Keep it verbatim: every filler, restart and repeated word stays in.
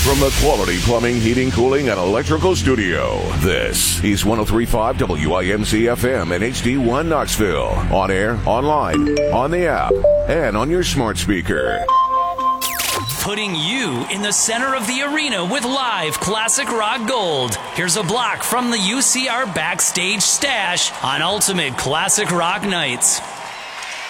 from the Quality Plumbing, Heating, Cooling, and Electrical Studio, this is one oh three point five W I M C F M and H D one Knoxville. On air, online, on the app, and on your smart speaker. Putting you in the center of the arena with live classic rock gold. Here's a block from the U C R Backstage Stash on Ultimate Classic Rock Nights.